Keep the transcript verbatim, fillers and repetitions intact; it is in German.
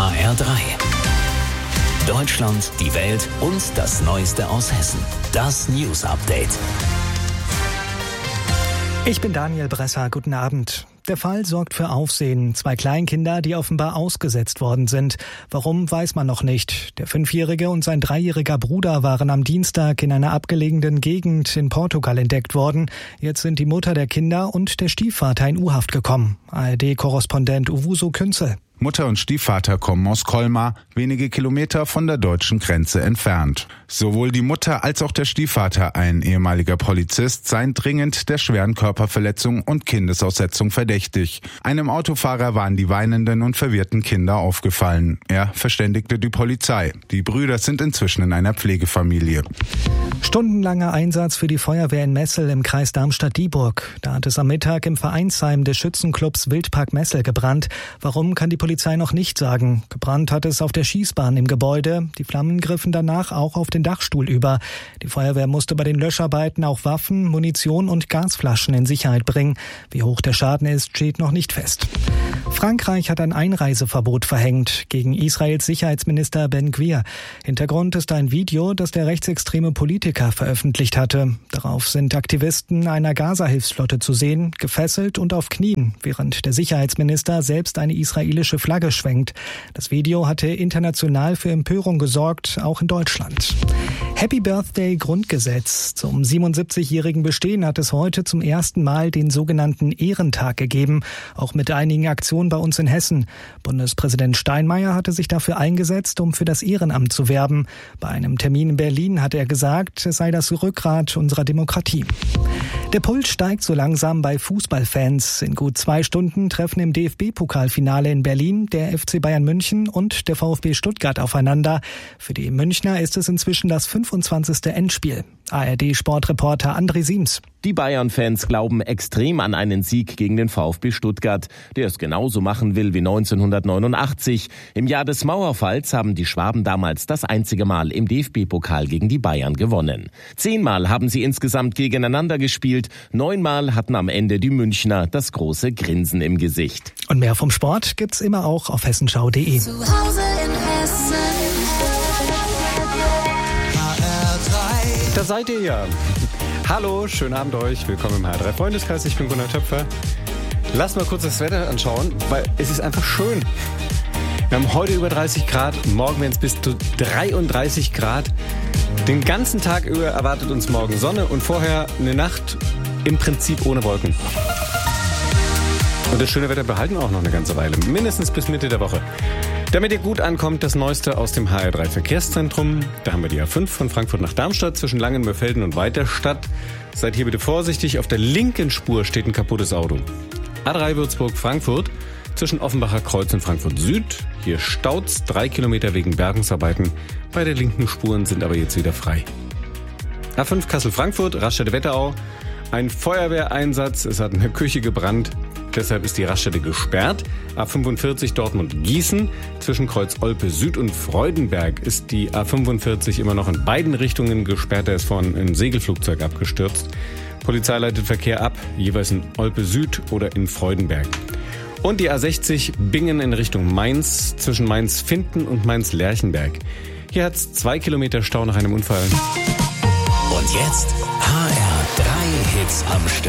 H R drei. Deutschland, die Welt und das Neueste aus Hessen. Das News Update. Ich bin Daniel Bresser, guten Abend. Der Fall sorgt für Aufsehen. Zwei Kleinkinder, die offenbar ausgesetzt worden sind. Warum, weiß man noch nicht. Der Fünfjährige und sein dreijähriger Bruder waren am Dienstag in einer abgelegenen Gegend in Portugal entdeckt worden. Jetzt sind die Mutter der Kinder und der Stiefvater in U-Haft gekommen. A R D-Korrespondent Owusu Künzel. Mutter und Stiefvater kommen aus Colmar, wenige Kilometer von der deutschen Grenze entfernt. Sowohl die Mutter als auch der Stiefvater, ein ehemaliger Polizist, seien dringend der schweren Körperverletzung und Kindesaussetzung verdächtig. Einem Autofahrer waren die weinenden und verwirrten Kinder aufgefallen. Er verständigte die Polizei. Die Brüder sind inzwischen in einer Pflegefamilie. Stundenlanger Einsatz für die Feuerwehr in Messel im Kreis Darmstadt-Dieburg. Da hat es am Mittag im Vereinsheim des Schützenclubs Wildpark Messel gebrannt. Warum, kann die Polizei noch nicht sagen. Gebrannt hat es auf der Schießbahn im Gebäude. Die Flammen griffen danach auch auf den Dachstuhl über. Die Feuerwehr musste bei den Löscharbeiten auch Waffen, Munition und Gasflaschen in Sicherheit bringen. Wie hoch der Schaden ist, steht noch nicht fest. Frankreich hat ein Einreiseverbot verhängt gegen Israels Sicherheitsminister Ben Gvir. Hintergrund ist ein Video, das der rechtsextreme Politiker veröffentlicht hatte. Darauf sind Aktivisten einer Gaza-Hilfsflotte zu sehen, gefesselt und auf Knien, während der Sicherheitsminister selbst eine israelische Flagge schwenkt. Das Video hatte international für Empörung gesorgt, auch in Deutschland. Happy Birthday Grundgesetz. Zum siebenundsiebzigjährigen Bestehen hat es heute zum ersten Mal den sogenannten Ehrentag gegeben, auch mit einigen Aktionen bei uns in Hessen. Bundespräsident Steinmeier hatte sich dafür eingesetzt, um für das Ehrenamt zu werben. Bei einem Termin in Berlin hat er gesagt, es sei das Rückgrat unserer Demokratie. Der Puls steigt so langsam bei Fußballfans. In gut zwei Stunden treffen im D F B-Pokalfinale in Berlin der F C Bayern München und der VfB Stuttgart aufeinander. Für die Münchner ist es inzwischen das fünfundzwanzigste Endspiel. A R D-Sportreporter André Siems. Die Bayern-Fans glauben extrem an einen Sieg gegen den VfB Stuttgart, der es genauso machen will wie neunzehnhundertneunundachtzig. Im Jahr des Mauerfalls haben die Schwaben damals das einzige Mal im D F B-Pokal gegen die Bayern gewonnen. Zehnmal haben sie insgesamt gegeneinander gespielt. Neunmal hatten am Ende die Münchner das große Grinsen im Gesicht. Und mehr vom Sport gibt's immer auch auf hessenschau punkt de. Zu Hause in Hessen. H R drei. Da seid ihr ja. Hallo, schönen Abend euch. Willkommen im H R drei Freundeskreis. Ich bin Gunnar Töpfer. Lass mal kurz das Wetter anschauen, weil es ist einfach schön. Wir haben heute über dreißig Grad, morgen werden es bis zu dreiunddreißig Grad. Den ganzen Tag über erwartet uns morgen Sonne und vorher eine Nacht im Prinzip ohne Wolken. Und das schöne Wetter behalten wir auch noch eine ganze Weile, mindestens bis Mitte der Woche. Damit ihr gut ankommt, das Neueste aus dem H R drei Verkehrszentrum. Da haben wir die A fünf von Frankfurt nach Darmstadt zwischen Langenmörfelden und Weiterstadt. Seid hier bitte vorsichtig, auf der linken Spur steht ein kaputtes Auto. A drei Würzburg-Frankfurt zwischen Offenbacher Kreuz und Frankfurt Süd. Hier staut's, drei Kilometer wegen Bergungsarbeiten. Beide linken Spuren sind aber jetzt wieder frei. A fünf Kassel-Frankfurt, Raststätte Wetterau. Ein Feuerwehreinsatz, es hat in der Küche gebrannt. Deshalb ist die Raststätte gesperrt. A fünfundvierzig Dortmund-Gießen. Zwischen Kreuz Olpe Süd und Freudenberg ist die A fünfundvierzig immer noch in beiden Richtungen gesperrt. Da ist vorhin ein Segelflugzeug abgestürzt. Polizei leitet Verkehr ab, jeweils in Olpe Süd oder in Freudenberg. Und die A sechzig Bingen in Richtung Mainz, zwischen Mainz-Finden und Mainz-Lerchenberg. Hier hat es zwei Kilometer Stau nach einem Unfall. Und jetzt H R drei Hits am Stück.